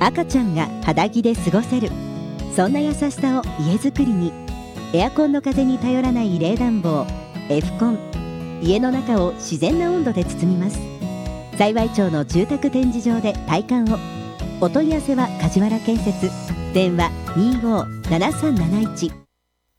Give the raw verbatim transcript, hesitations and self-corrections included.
赤ちゃんが肌着で過ごせる、そんな優しさを家づくりに。エアコンの風に頼らない冷暖房 エフコン、家の中を自然な温度で包みます。幸町の住宅展示場で体感を。お問い合わせは梶原建設、電話 にーごーななさんなないち。